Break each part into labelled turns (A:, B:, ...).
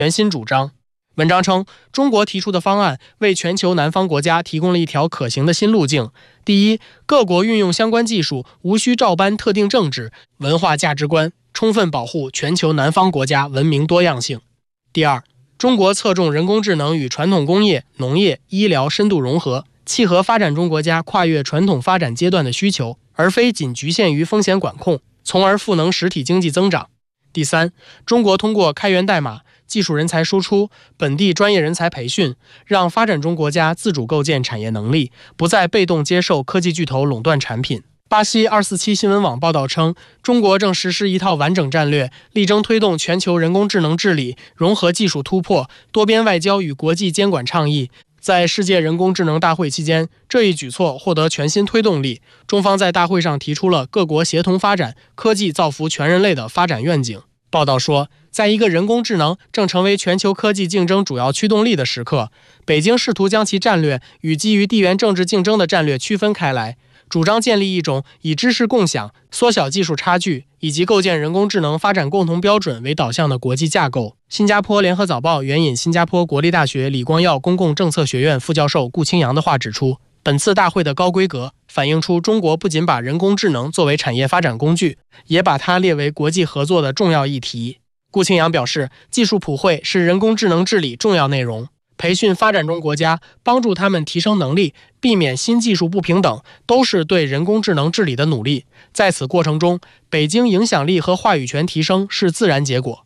A: 全新主张。文章称，中国提出的方案为全球南方国家提供了一条可行的新路径。第一，各国运用相关技术无需照搬特定政治、文化价值观，充分保护全球南方国家文明多样性。第二，中国侧重人工智能与传统工业、农业、医疗深度融合，契合发展中国家跨越传统发展阶段的需求，而非仅局限于风险管控，从而赋能实体经济增长。第三，中国通过开源代码、技术人才输出、本地专业人才培训，让发展中国家自主构建产业能力，不再被动接受科技巨头垄断产品。巴西247新闻网报道称，中国正实施一套完整战略，力争推动全球人工智能治理，融合技术突破、多边外交与国际监管倡议。在世界人工智能大会期间，这一举措获得全新推动力。中方在大会上提出了各国协同发展、科技造福全人类的发展愿景。报道说，在一个人工智能正成为全球科技竞争主要驱动力的时刻，北京试图将其战略与基于地缘政治竞争的战略区分开来，主张建立一种以知识共享、缩小技术差距以及构建人工智能发展共同标准为导向的国际架构。新加坡联合早报援引新加坡国立大学李光耀公共政策学院副教授顾清扬的话指出，本次大会的高规格反映出中国不仅把人工智能作为产业发展工具，也把它列为国际合作的重要议题。顾清扬表示，技术普惠是人工智能治理重要内容，培训发展中国家，帮助他们提升能力，避免新技术不平等，都是对人工智能治理的努力。在此过程中，北京影响力和话语权提升是自然结果。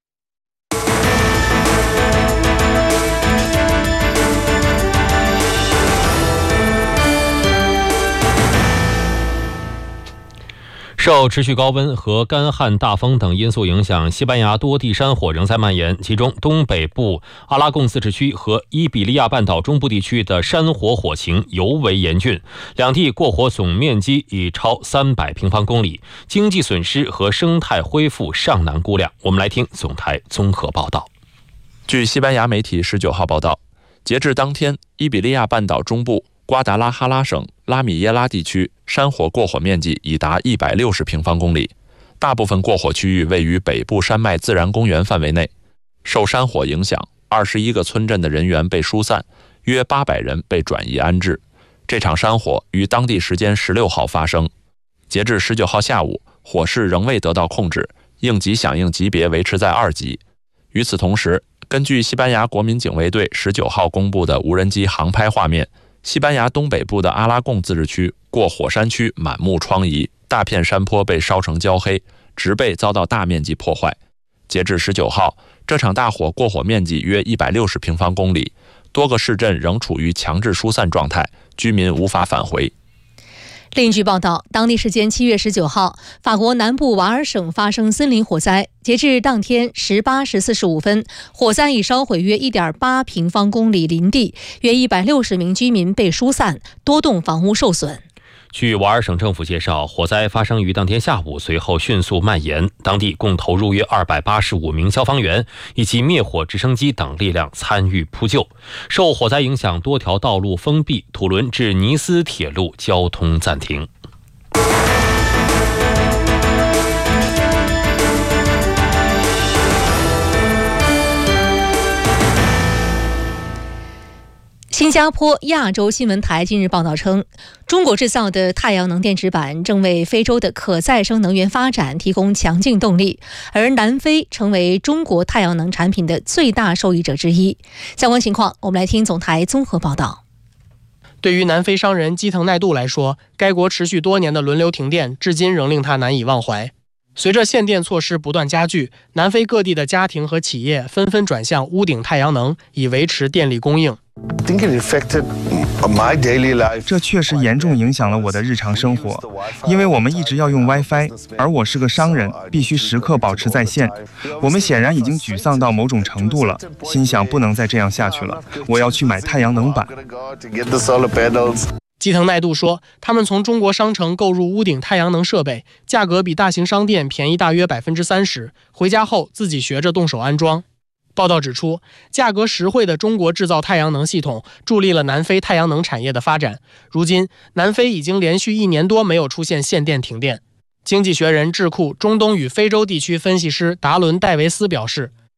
B: 受持续高温和干旱大风等因素影响，西班牙多地山火仍在蔓延，其中东北部阿拉贡自治区和伊比利亚半岛中部地区的山火火情尤为严峻，两地过火总面积已超300平方公里，经济损失和生态恢复尚难估量。我们来听总台综合报道。
C: 据西班牙媒体19号报道，截至当天，伊比利亚半岛中部瓜达拉哈拉省拉米耶拉地区山火过火面积已达160平方公里，大部分过火区域位于北部山脉自然公园范围内。受山火影响，21个村镇的人员被疏散，约800人被转移安置。这场山火于当地时间16号发生，截至19号下午，火势仍未得到控制，应急响应级别维持在2级。与此同时，根据西班牙国民警卫队19号公布的无人机航拍画面，西班牙东北部的阿拉贡自治区过火山区满目疮痍，大片山坡被烧成焦黑，植被遭到大面积破坏。截至19号，这场大火过火面积约160平方公里，多个市镇仍处于强制疏散状态，居民无法返回。
D: 另据报道，当地时间7月19号，法国南部瓦尔省发生森林火灾。截至当天18时45分，火灾已烧毁约 1.8 平方公里林地，约160名居民被疏散，多栋房屋受损。
B: 据瓦尔省政府介绍，火灾发生于当天下午，随后迅速蔓延，当地共投入约285名消防员以及灭火直升机等力量参与扑救。受火灾影响，多条道路封闭，土伦至尼斯铁路交通暂停。
D: 新加坡亚洲新闻台近日报道称，中国制造的太阳能电池板正为非洲的可再生能源发展提供强劲动力，而南非成为中国太阳能产品的最大受益者之一。相关情况，我们来听总台综合报道。
A: 对于南非商人基藤奈杜来说，该国持续多年的轮流停电，至今仍令他难以忘怀。随着限电措施不断加剧，南非各地的家庭和企业纷纷转向屋顶太阳能，以维持电力供应。
E: 这确实严重影响了我的日常生活，因为我们一直要用 WiFi， 而我是个商人，必须时刻保持在线。我们显然已经沮丧到某种程度了，心想不能再这样下去了，我要去买太阳能板。
A: 基藤奈杜说，他们从中国商城购入屋顶太阳能设备，价格比大型商店便宜大约 30%， 回家后自己学着动手安装。报道指出，价格实惠的中国制造太阳能系统助力了南非太阳能产业的发展。如今，南非已经连续1年多没有出现限电停电。经济学人智库中东与非洲地区分析师达伦·戴维斯表示，